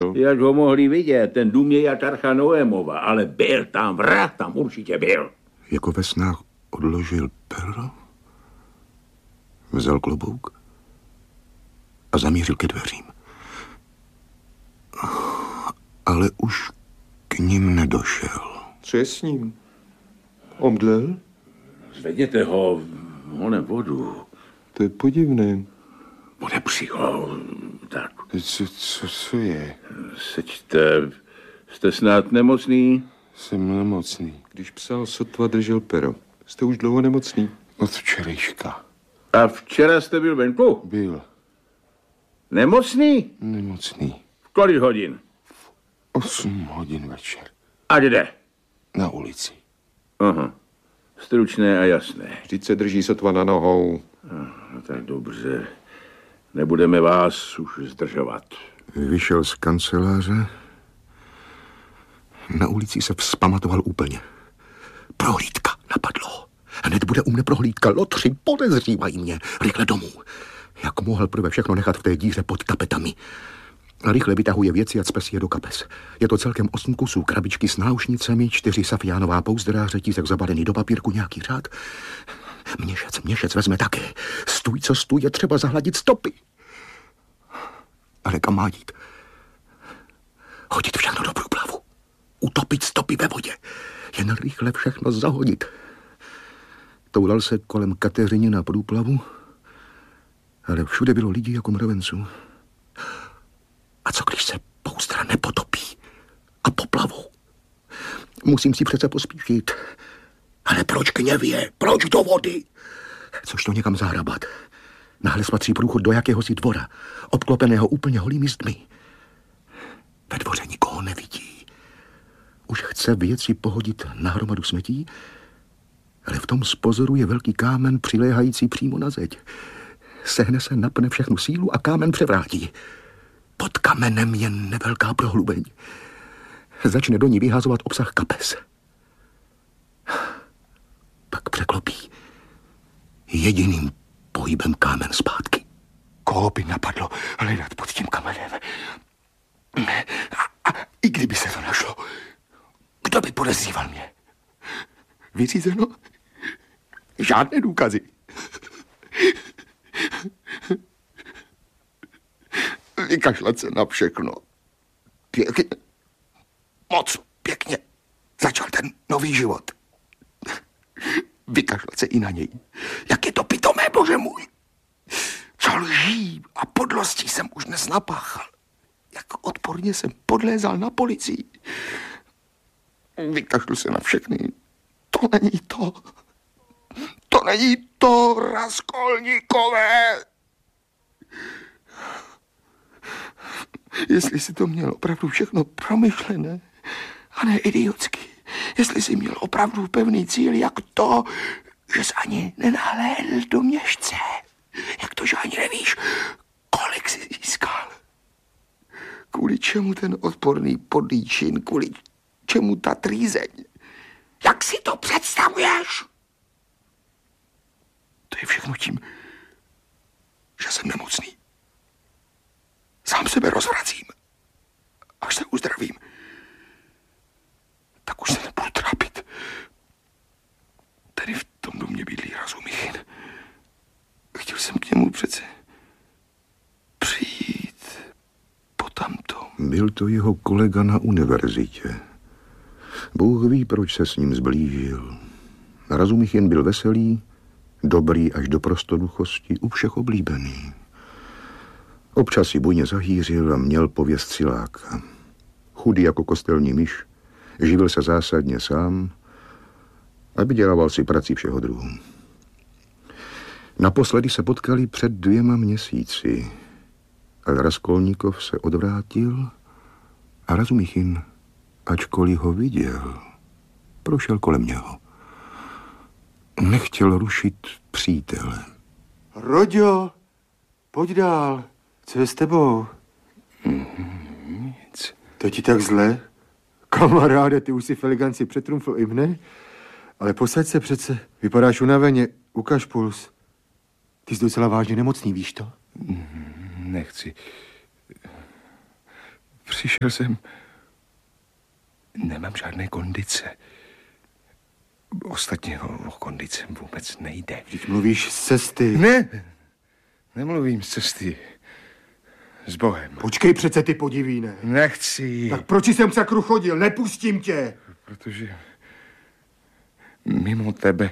Jak ho mohli vidět, ten dům je jak archa Noémova, ale byl tam vrah, tam určitě byl. Jako ve snách odložil pero, vzal klobouk a zamířil ke dveřím. Ale už k ním nedošel. Co je s ním? Omdlel? Zvedněte ho, honem vodu. To je podivné. Podepři ho, tak. Co je? Seďte, jste snad nemocný? Jsem nemocný. Když psal, sotva držel pero. Jste už dlouho nemocný? Od včerejška. A včera jste byl venku? Byl. Nemocný? Nemocný. V kolik hodin? 8 hodin večer. A kde? Na ulici. Aha, stručné a jasné. Vždyť se drží sotva na nohou. No tak dobře. Nebudeme vás už zdržovat. Vyšel z kanceláře. Na ulici se vzpamatoval úplně. Prohlídka napadlo. Hned bude u mne prohlídka. Lotři podezřívají mě. Rychle domů. Jak mohl prvé všechno nechat v té díře pod tapetami. Rychle vytahuje věci a cpe si je do kapes. Je to celkem 8 kusů krabičky s náušnicemi, 4 safiánová pouzdra, řetízek zabalený do papírku, nějaký řád. Měšec vezme také. Stůj, co stůj, je třeba zahladit stopy. Ale kam má jít? Hodit všechno do průplavu. Utopit stopy ve vodě. Jen rychle všechno zahodit. Toulal se kolem Kateřiny na průplavu, ale všude bylo lidí jako mravenců. A co když se pouzdra nepotopí a poplavou? Musím si přece pospíšit. Ale proč k Něvě? Proč do vody? Což to někam zahrabat? Náhle spatří průchod do jakéhosi dvora, obklopeného úplně holými zdmi. Ve dvoře nikoho nevidí. Už chce věci pohodit na hromadu smetí, ale v tom zpozoruje velký kámen přiléhající přímo na zeď. Sehne se, napne všechnu sílu a kámen převrátí. Pod kamenem je nevelká prohlubeň. Začne do ní vyhazovat obsah kapes. Pak překlopí. Jediným pohybem kámen zpátky. Koho by napadlo hledat pod tím kamenem? A i kdyby se to našlo, kdo by podezříval mě? Vyřízeno? Žádné důkazy. Vykašlat se na všechno. Pěkně. Moc pěkně. Začal ten nový život. Vykašlat se i na něj. Jak je to pitomé, bože můj. Co lží a podlostí jsem už dnes napáchal. Jak odporně jsem podlézal na policii. Vykašlu se na všechny. To není to. To není to, Raskolníkové. Jestli si to měl opravdu všechno promyšlené a ne idiotsky. Jestli jsi měl opravdu pevný cíl, jak to, že jsi ani nenahlédl do měšce. Jak to, že ani nevíš, kolik jsi získal. Kvůli čemu ten odporný podlý čin, kvůli čemu ta trýzeň. Jak si to představuješ? To je všechno tím, že jsem nemocný. Sám sebe rozvracím. Až se uzdravím, tak už se nebudu trápit. Tady v tom domě bydlí Razumichin. Chtěl jsem k němu přece přijít potamto. Byl to jeho kolega na univerzitě. Bůh ví, proč se s ním zblížil. Razumichin byl veselý, dobrý až do prostoduchosti, u všech oblíbený. Občas si bujně zahýřil a měl pověst siláka. Chudý jako kostelní myš, živil se zásadně sám a vydělával si prací všeho druhu. Naposledy se potkali před 2 měsíci, ale Raskolníkov se odvrátil a Razumichin, ačkoliv ho viděl, prošel kolem něho. Nechtěl rušit přítele. Roďo, pojď dál. Co je s tebou? Nic. To ti tak zle? Kamaráde, ty už si v eleganci přetrumfl i mne. Ale posaď se přece. Vypadáš unaveně. Ukaž puls. Ty jsi docela vážně nemocný, víš to? Nechci. Přišel jsem. Nemám žádné kondice. Ostatně o kondice vůbec nejde. Když mluvíš z cesty. Ne, nemluvím z cesty. S Bohem. Počkej přece, ty podivíne. Nechci. Tak proč jsem k sakru chodil? Nepustím tě. Protože mimo tebe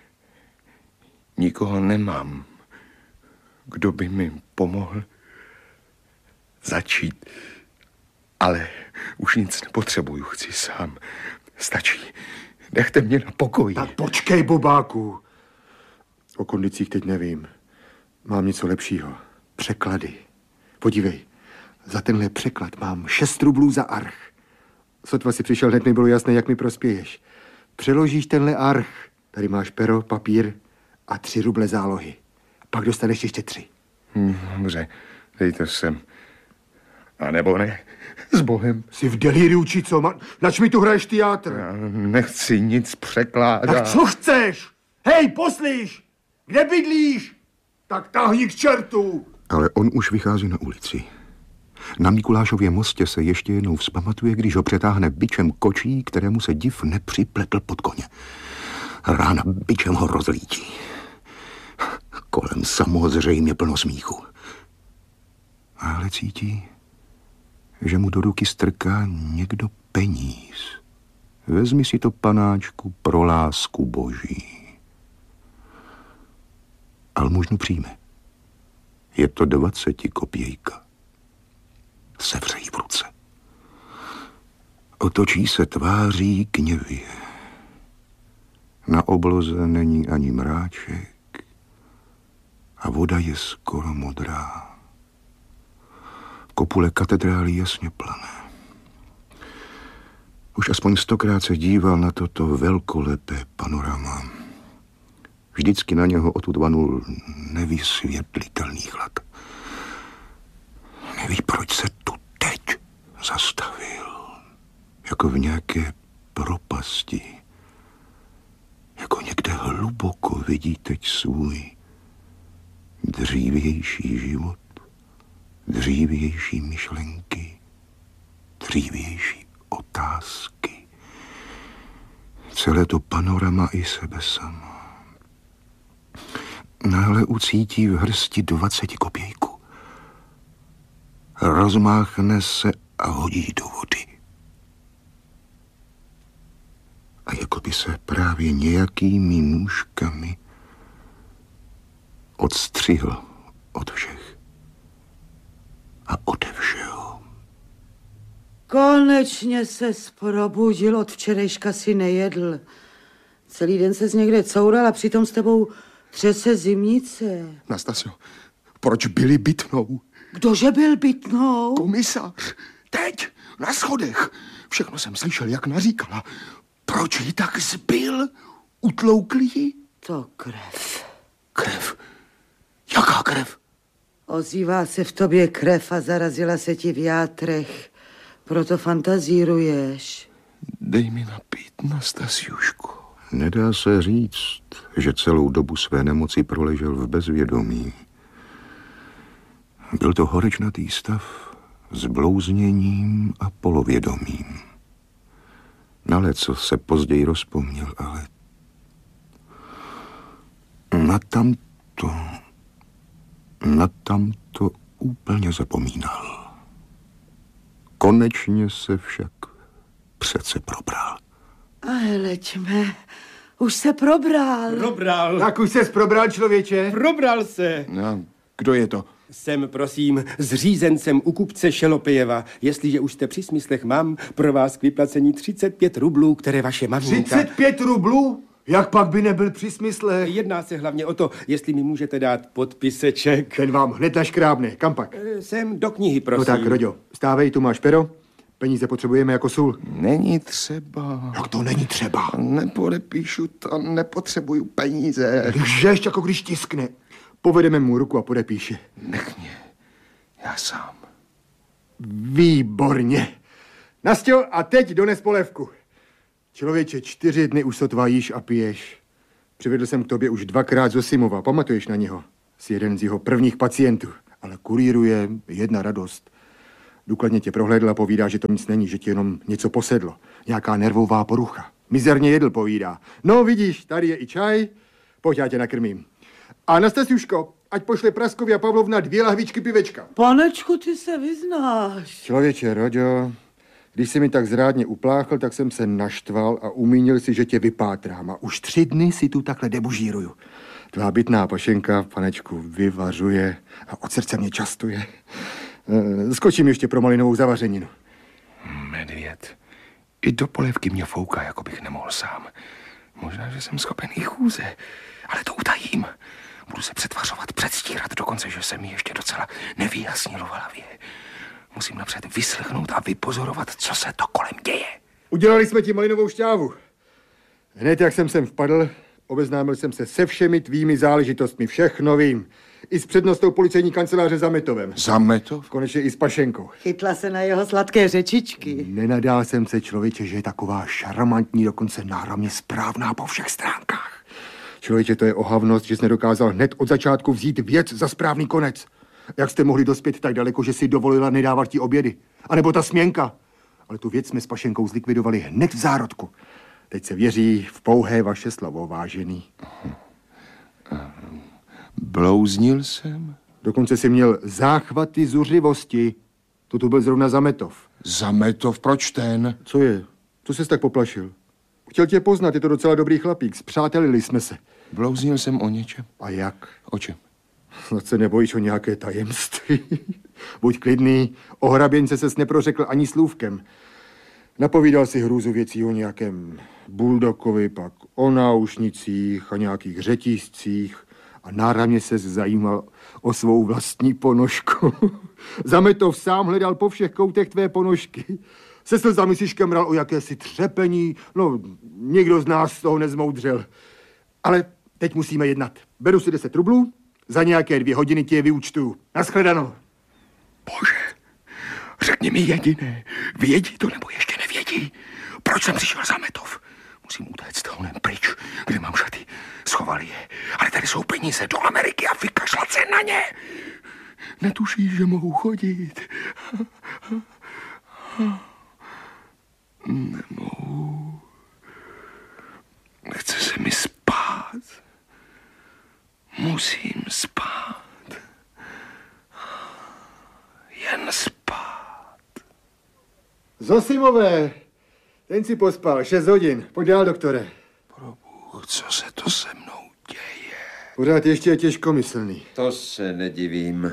nikoho nemám, kdo by mi pomohl začít. Ale už nic nepotřebuju, chci sám. Stačí. Nechte mě na pokoji. Tak počkej, bobáku. O kondicích teď nevím. Mám něco lepšího. Překlady. Podívej, za tenhle překlad mám 6 rublů za arch. Sotva si přišel, hned mi bylo jasné, jak mi prospěješ. Přeložíš tenhle arch. Tady máš pero, papír a 3 ruble zálohy. Pak dostaneš ještě 3. Dobře, dej to sem. A nebo ne, s Bohem. Jsi v delíriu, či co? Nač mi tu hraješ teátr? Já nechci nic překládat. Tak co chceš? Hej, poslíš! Kde bydlíš? Tak tahni k čertu! Ale on už vychází na ulici. Na Mikulášově mostě se ještě jednou vzpamatuje, když ho přetáhne bičem kočí, kterému se div nepřipletl pod koně. Rána bičem ho rozlítí. Kolem samozřejmě plno smíchu. Ale cítí, že mu do ruky strká někdo peníz. Vezmi si to, panáčku, pro lásku boží. Almužnu přijme. Je to 20 kopějka. Sevře jí v ruce. Otočí se tváří k Něvě. Na obloze není ani mráček a voda je skoro modrá. Kopule katedrály jasně plané. Už aspoň 100krát se díval na toto velkolepé panorama. Vždycky na něho odtud vanul nevysvětlitelný chlad. Neví, proč se tu teď zastavil. Jako v nějaké propasti. Jako někde hluboko vidí teď svůj dřívější život, dřívější myšlenky, dřívější otázky. Celé to panorama i sebe sama. Náhle ucítí v hrsti 20 kopějku. Rozmáchne se a hodí do vody. A jako by se právě nějakými nůžkami odstřihl od všech a ode všeho. Konečně ses probudil, od včerejška si nejedl. Celý den ses někde coural a přitom s tebou třese zimnice. Nastasio, proč byli bytnou? Kdože byl bytnou? Komisař, teď, na schodech. Všechno jsem slyšel, jak naříkala. Proč ji tak zbyl? Utloukli ji? To krev. Krev? Jaká krev? Ozývá se v tobě krev a zarazila se ti v játrech. Proto fantazíruješ. Dej mi napít, Nastasiuško. Nedá se říct, že celou dobu své nemoci proležel v bezvědomí. Byl to horečnatý stav s blouzněním a polovědomím. Na leco se později rozpomněl, ale na tamto úplně zapomínal. Konečně se však přece probral. A hleďme, už se probral. Probral. Tak už ses probral, člověče? Probral se. No, kdo je to? Jsem, prosím, zřízencem u kupce Šelopejeva. Jestliže už jste při smyslech, mám pro vás k vyplacení 35 rublů, které vaše maminka... 35 rublů? Jak pak by nebyl při smyslech? Jedná se hlavně o to, jestli mi můžete dát podpiseček. Ten vám hned naškrábne. Kam pak? Sem do knihy, prosím. No tak, Roďo, stávej, tu máš pero. Peníze potřebujeme jako sůl. Není třeba. Jak to není třeba? Nepodepíšu to, nepotřebuju peníze. Lžeš, jako když tiskne. Povedeme mu ruku a podepíše. Nech mě, já sám. Výborně. Nastěl, a teď dones polévku. Člověče, 4 dny už sotva jíš a piješ. Přivedl jsem k tobě už 2krát Zosimova, pamatuješ na něho? Jsi jeden z jeho prvních pacientů, ale kuríruje jedna radost. Důkladně tě prohlédl a povídá, že to nic není, že ti jenom něco posedlo. Nějaká nervová porucha. Mizerně jedl, povídá. No vidíš, tady je i čaj, pojď, já tě nakrmím. A na Stasiuško, ať pošle Praskovi a Pavlovna 2 lahvičky pivečka. Panečku, ty se vyznáš. Člověče, Roďo, když jsi mi tak zrádně upláchl, tak jsem se naštval a umínil si, že tě vypátrám. A už 3 dny si tu takhle debužíruju. Tvá bytná Pašenka, panečku, vyvařuje a od srdce mě častuje. Skočím ještě pro malinovou zavařeninu. Medvěd. I do polévky mě fouká, jako bych nemohl sám. Možná, že jsem schopen i chůze, ale to utajím. Budu se přetvařovat, předstírat, dokonce, že se mi ještě docela nevyjasnilo v hlavě. Musím napřed vyslechnout a vypozorovat, co se to kolem děje. Udělali jsme ti malinovou šťávu. Hned, jak jsem sem vpadl, obeznámil jsem se se všemi tvými záležitostmi. Všechno vím. I s přednostou policejní kanceláře Zametovem. Zametov? Konečně i s Pašenkou. Chytla se na jeho sladké řečičky. Nenadál jsem se, člověče, že je taková šarmantní, dokonce náramně správná po všech stránkách. Člověče, to je ohavnost, že jsi nedokázal hned od začátku vzít věc za správný konec. Jak jste mohli dospět tak daleko, že si dovolila nedávat ti obědy? A nebo ta směnka? Ale tu věc jsme s Pašenkou zlikvidovali hned v zárodku. Teď se věří v pouhé vaše slovo, vážený. Blouznil jsem? Dokonce si měl záchvaty zuřivosti. To tu byl zrovna Zametov. Zametov, proč ten? Co je? Co ses tak poplašil? Chtěl tě poznat, je to docela dobrý chlapík. Spřátelili jsme se. Blouznil jsem o něčem. A jak? O čem? Snad se nebojíš o nějaké tajemství. Buď klidný, o hraběnce ses neprořekl ani slůvkem. Napovídal si hrůzu věcí o nějakém buldokovi, pak o náušnicích a nějakých řetízcích a náramně ses zajímal o svou vlastní ponožku. Zametov sám hledal po všech koutech tvé ponožky. Se slzami si škemral o jakési třepení, no nikdo z nás z toho nezmoudřel. Ale teď musíme jednat. Beru si 10 rublů, za nějaké 2 hodiny ti je vyúčtuju. Naschledanou. Bože, řekni mi jediné. Vědí to nebo ještě nevědí? Proč jsem přišel Zametov? Musím utéct honem pryč, kde mám šaty. Schoval je. Ale tady jsou peníze do Ameriky a vykašlat se na ně. Netuší, že mohu chodit. Nemohu. Nechce se mi spát. Musím spát. Jen spát. Zosimové, ten si pospal 6 hodin. Pojď dál, doktore. Probůh, co se to se mnou děje? Pořád ještě je těžkomyslný. To se nedivím.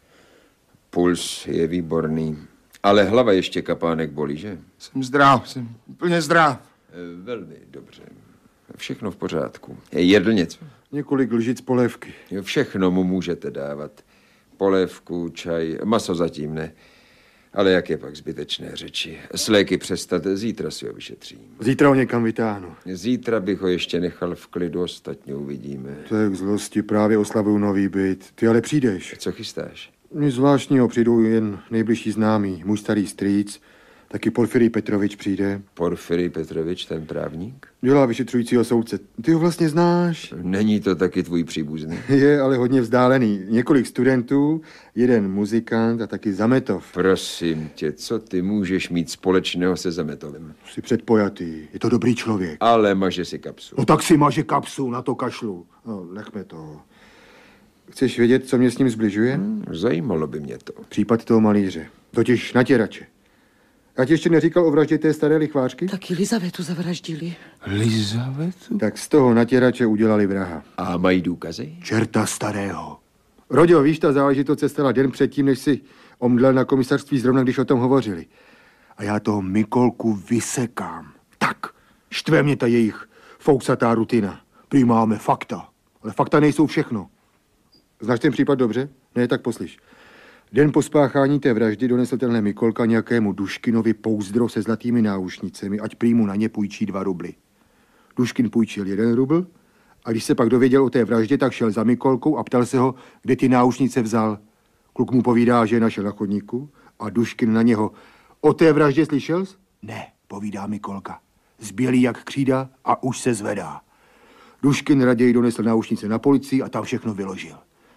Puls je výborný. Ale hlava ještě, kapánek, bolí, že? Jsem zdrav, jsem úplně zdrav. Velmi dobře. Všechno v pořádku. Jedl něco? Několik lžic polévky. Všechno mu můžete dávat. Polévku, čaj, maso zatím ne. Ale jak je pak zbytečné řeči. S léky přestat, zítra si ho vyšetřím. Zítra ho někam vytáhnu. Zítra bych ho ještě nechal v klidu, ostatně uvidíme. Tak zlosti, právě oslavuju nový byt. Ty ale přijdeš. Co chystáš? Nic zvláštního, přijdou jen nejbližší známí. Můj starý strýc, taky Porfirij Petrovič přijde. Porfirij Petrovič, ten právník? Dělá vyšetřujícího soudce. Ty ho vlastně znáš? Není to taky tvůj příbuzný? Je, ale hodně vzdálený. Několik studentů, jeden muzikant a taky Zametov. Prosím tě, co ty můžeš mít společného se Zametovem? Jsi předpojatý, je to dobrý člověk. Ale maže si kapsu. No tak si maže kapsu, na to kašlu. No, nechme to. Chceš vědět, co mě s ním zbližuje? Zajímalo by mě to. Případ toho malíře, totiž natěrače. Já ti ještě neříkal o vraždě té staré lichvářky? Taky Lizavetu zavraždili. Lizavetu? Tak z toho natěrače udělali vraha. A mají důkazy? Čerta starého. Roďo, víš, ta záležitost se stala den předtím, než si omdlel na komisařství zrovna, když o tom hovořili. A já toho Mikolku vysekám. Tak, štve mě ta jejich fousatá rutina. Prý máme fakta, ale fakta nejsou všechno. Znáš ten případ dobře? Ne, tak poslyš. Den po spáchání té vraždy donesl tenhle Mikolka nějakému Duškinovi pouzdro se zlatými náušnicemi, ať prý mu na ně půjčí 2 rubly. Duškin půjčil 1 rubl a když se pak dověděl o té vraždě, tak šel za Mikolkou a ptal se ho, kde ty náušnice vzal. Kluk mu povídá, že je našel na chodníku a Duškin na něho: o té vraždě slyšel jsi? Ne, povídá Mikolka. Zbělý jak křída a už se zvedá. Duškin raději donesl náušnice na policii a tam všechno vyložil.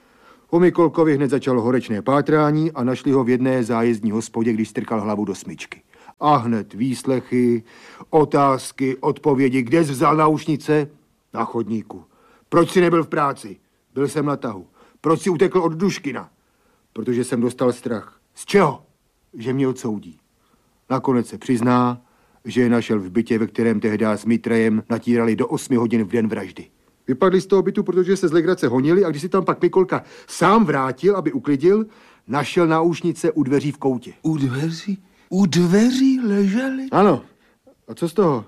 O Mikolkovi hned začalo horečné pátrání a našli ho v jedné zájezdní hospodě, když strkal hlavu do smyčky. A hned výslechy, otázky, odpovědi. Kde jsi vzal náušnice? Na chodníku. Proč jsi nebyl v práci? Byl jsem na tahu. Proč jsi utekl od Duškina? Protože jsem dostal strach. Z čeho? Že mě odsoudí. Nakonec se přizná, že je našel v bytě, ve kterém tehdy s Mitrajem natírali do 8 hodin v den vraždy. Vypadli z toho bytu, protože se z legrace honili a když si tam pak Mikolka sám vrátil, aby uklidil, našel náušnice u dveří v koutě. U dveří? U dveří leželi? Ano. A co z toho?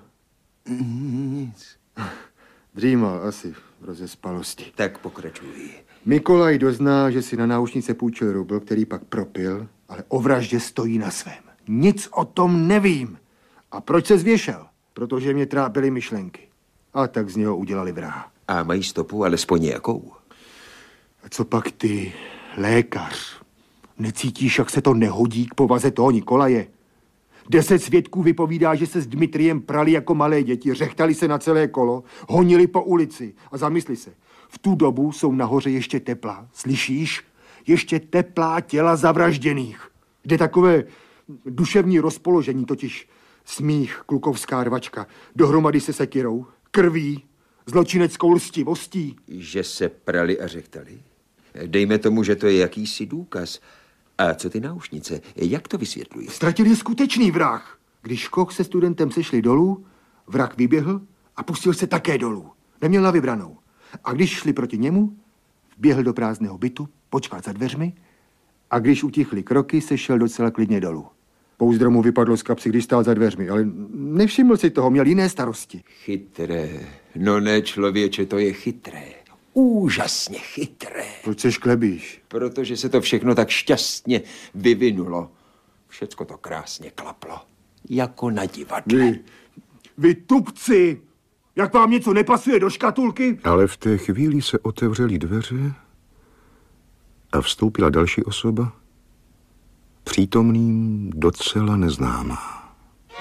Nic. Dřímal asi v rozespalosti. Tak pokračuj. Mikolaj dozná, že si na náušnice půjčil rubl, který pak propil, ale o vraždě stojí na svém. Nic o tom nevím. A proč se zvěšel? Protože mě trápily myšlenky. A tak z něho udělali vraha. A mají stopu alespoň nějakou? A co pak ty, lékař? Necítíš, jak se to nehodí k povaze toho Nikolaje? 10 svědků vypovídá, že se s Dmitrijem prali jako malé děti, řechtali se na celé kolo, honili po ulici. A zamysli se, v tu dobu jsou nahoře ještě teplá, slyšíš? Ještě teplá těla zavražděných. Jde takové duševní rozpoložení, totiž smích, klukovská rvačka, dohromady se sekirou, krví, zločineckou lstivostí. Že se prali a řechtali? Dejme tomu, že to je jakýsi důkaz. A co ty náušnice? Jak to vysvětlují? Ztratil je skutečný vrah. Když Koch se studentem sešli dolů, vrah vyběhl a pustil se také dolů. Neměl na vybranou. A když šli proti němu, vběhl do prázdného bytu, počkal za dveřmi a když utichly kroky, se šel docela klidně dolů. Pouzdro mu vypadlo z kapsy, když stál za dveřmi, ale nevšiml si toho, měl jiné starosti. Chytré. No ne, člověče, to je chytré. Úžasně chytré. Proč se šklebíš? Protože se to všechno tak šťastně vyvinulo. Všecko to krásně klaplo. Jako na divadle. Vy tupci! Jak vám něco nepasuje do škatulky? Ale v té chvíli se otevřely dveře a vstoupila další osoba, přítomným docela neznámá.